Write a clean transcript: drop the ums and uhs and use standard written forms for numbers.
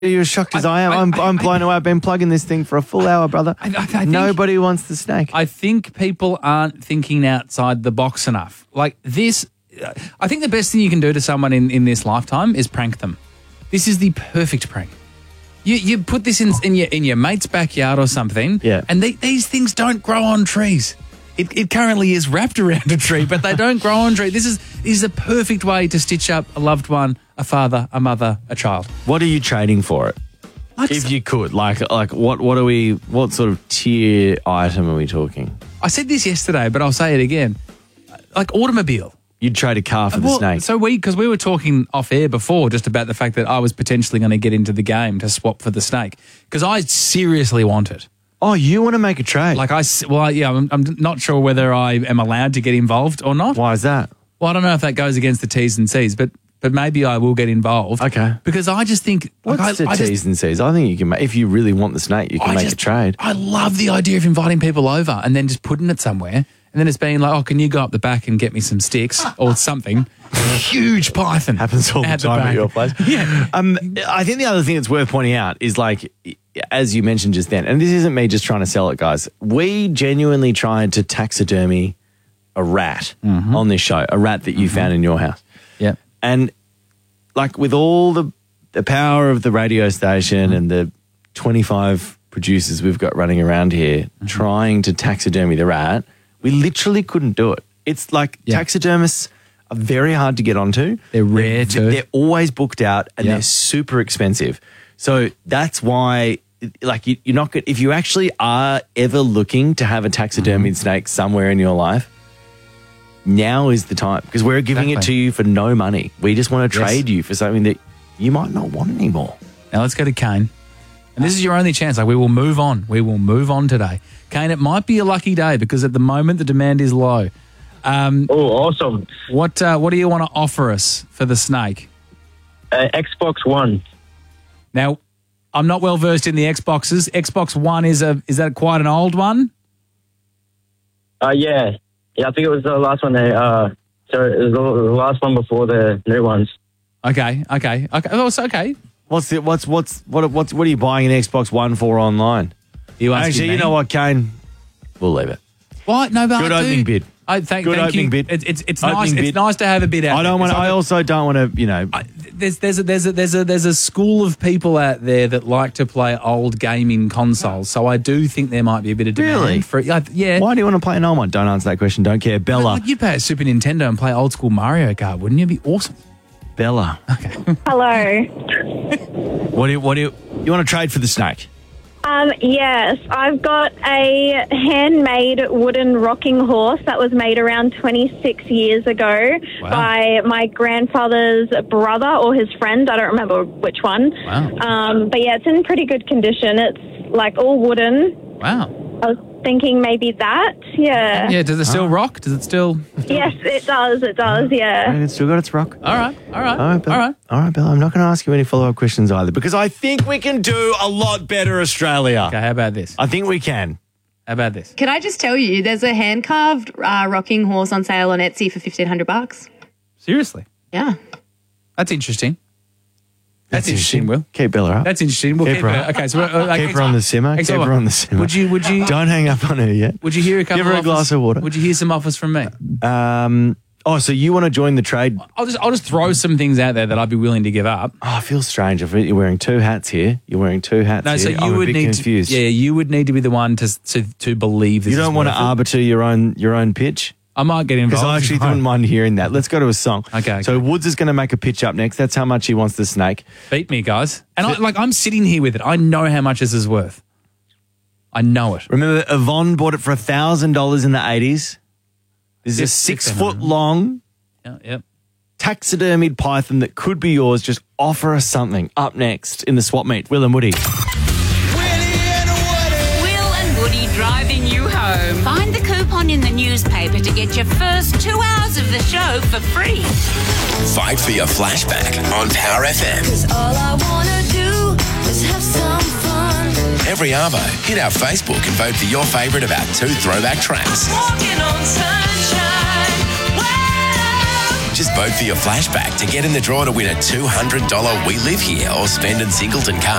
You're as shocked as I am. I'm blown away. I've been plugging this thing for a full hour, brother. I think, nobody wants the snake. I think people aren't thinking outside the box enough. Like this, I think the best thing you can do to someone in this lifetime is prank them. This is the perfect prank. You put this in your mate's backyard or something, and these things don't grow on trees. It currently is wrapped around a tree, but they don't grow on trees. This is a perfect way to stitch up a loved one, a father, a mother, a child. What are you trading for it? If you could, what sort of tier item are we talking? I said this yesterday, but I'll say it again. Like automobile. You'd trade a car for the snake. So because we were talking off air before just about the fact that I was potentially going to get into the game to swap for the snake because I seriously want it. Oh, you want to make a trade? I'm not sure whether I am allowed to get involved or not. Why is that? Well, I don't know if that goes against the T's and C's, but maybe I will get involved. Okay. Because I just think... What's the T's and C's? I think you can, if you really want the snake, you can make a trade. I love the idea of inviting people over and then just putting it somewhere and then it's being like, oh, can you go up the back and get me some sticks or something? Huge python. Happens all the time at your place. Yeah. I think the other thing that's worth pointing out is as you mentioned just then, and this isn't me just trying to sell it, guys. We genuinely tried to taxidermy a rat on this show, a rat that you found in your house. Yeah. And with all the power of the radio station and the 25 producers we've got running around here trying to taxidermy the rat, we literally couldn't do it. It's taxidermists are very hard to get onto. They're rare too. They're always booked out and they're super expensive. So that's why, you're not good. If you actually are ever looking to have a taxidermied snake somewhere in your life, now is the time because we're giving it to you for no money. We just want to trade you for something that you might not want anymore. Now let's go to Kane. And this is your only chance. We will move on. We will move on today. Kane, it might be a lucky day because at the moment the demand is low. Awesome. What do you want to offer us for the snake? Xbox One. Now, I'm not well versed in the Xboxes. Xbox One is that quite an old one? Yeah, I think it was the last one. So it was the last one before the new ones. Okay. Oh, it's okay. What are you buying an Xbox One for online? Actually, you know what, Kane? We'll leave it. What? No, but good opening bid. Thank opening you. bid. It's nice. It's nice to have a bid out. I also don't want to. There's a school of people out there that like to play old gaming consoles. So I do think there might be a bit of demand for it. Yeah. Why do you want to play an old one? Don't answer that question. Don't care, Bella. You'd play a Super Nintendo and play old school Mario Kart, wouldn't you? It'd be awesome. Bella. Okay. Hello. What do you want to trade for the snake? Yes, I've got a handmade wooden rocking horse that was made around 26 years ago by my grandfather's brother or his friend. I don't remember which one. Wow. But yeah, it's in pretty good condition. It's all wooden. Wow. I was thinking maybe that. Yeah. Yeah. Does it still rock? Does it still? Yes, it does. It does. Yeah. It's still got its rock. All right, Bella. All right, Bella. I'm not going to ask you any follow-up questions either because I think we can do a lot better, Australia. Okay. How about this? I think we can. How about this? Can I just tell you, there's a hand-carved rocking horse on sale on Etsy for $1,500. Seriously? Yeah. That's interesting. That's interesting, Will. Keep Bella up. That's interesting. We'll keep her. Okay, so keep her on the simmer. Keep her on the simmer. Would you? Don't hang up on her yet. Would you hear a couple? Give her a glass of water. Would you hear some offers from me? So you want to join the trade? I'll just throw some things out there that I'd be willing to give up. Oh, I feel strange. You're wearing two hats here. You're wearing two hats. No, here. so you I'm would a bit need confused. you would need to be the one to believe this. You don't want to arbiter your own pitch. I might get involved. Because I actually wouldn't mind hearing that. Let's go to a song. Okay. So Woods is going to make a pitch up next. That's how much he wants the snake. Beat me, guys. And I'm sitting here with it. I know how much this is worth. I know it. Remember, Yvonne bought it for $1,000 in the 80s. This is a 6 foot long taxidermied python that could be yours. Just offer us something. Up next in the swap meet, Will and Woody. Will and Woody driving you home. Find the coupon in the newspaper to get your first 2 hours of the show for free. Fight for your flashback on Power FM. 'Cause all I wanna do is have some fun. Every arvo, hit our Facebook and vote for your favourite of our 2 throwback tracks. Walking on sunshine. Wow. Just vote for your flashback to get in the draw to win a $200 We Live Here or Spend in Singleton card.